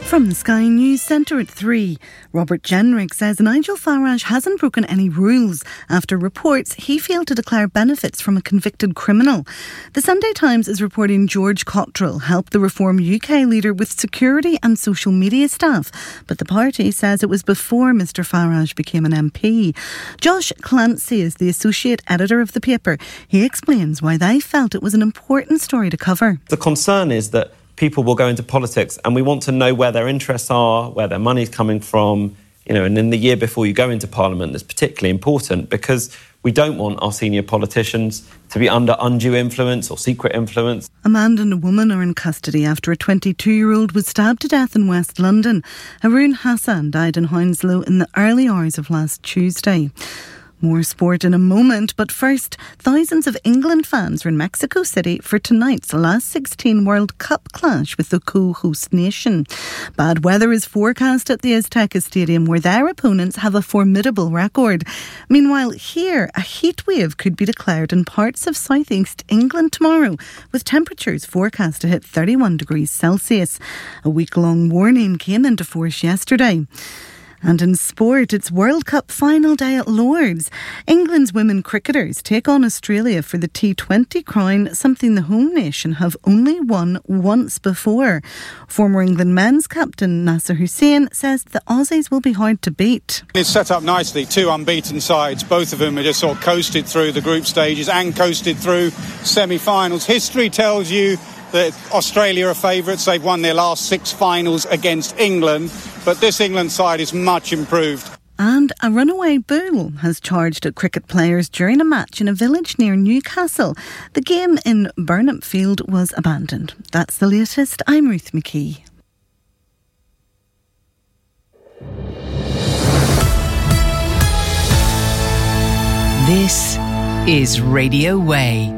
From the Sky News Centre at 3, Robert Jenrick says Nigel Farage hasn't broken any rules after reports he failed to declare benefits from a convicted criminal. The Sunday Times is reporting George Cottrell helped the Reform UK leader with security and social media staff, but the party says it was before Mr Farage became an MP. Josh Clancy is the associate editor of the paper. He explains why they felt it was an important story to cover. The concern is that people will go into politics and we want to know where their interests are, where their money's coming from, and in the year before you go into Parliament, that's particularly important because we don't want our senior politicians to be under undue influence or secret influence. A man and a woman are in custody after a 22-year-old was stabbed to death in West London. Haroon Hassan died in Hounslow in the early hours of last Tuesday. More sport in a moment, but first, thousands of England fans are in Mexico City for tonight's last 16 World Cup clash with the co-host nation. Bad weather is forecast at the Azteca Stadium, where their opponents have a formidable record. Meanwhile, here, a heatwave could be declared in parts of southeast England tomorrow, with temperatures forecast to hit 31 degrees Celsius. A week-long warning came into force yesterday. And in sport, it's World Cup final day at Lord's. England's women cricketers take on Australia for the T20 crown, something the home nation have only won once before. Former England men's captain Nasser Hussain says the Aussies will be hard to beat. It's set up nicely, two unbeaten sides, both of whom have just sort of coasted through the group stages and coasted through semi-finals. History tells you that Australia are favourites. They've won their last 6 finals against England, but this England side is much improved. And a runaway bull has charged at cricket players during a match in a village near Newcastle. The game in Burnham Field was abandoned. That's the latest. I'm Ruth McKee. This is Radio Way.